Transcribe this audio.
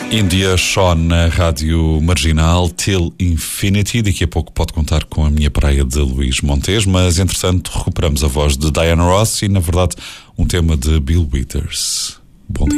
India Shawn na Rádio Marginal, Till Infinity. Daqui a pouco pode contar com a minha praia de Luís Montes, mas entretanto recuperamos a voz de Diana Ross e, na verdade, um tema de Bill Withers. Bom dia.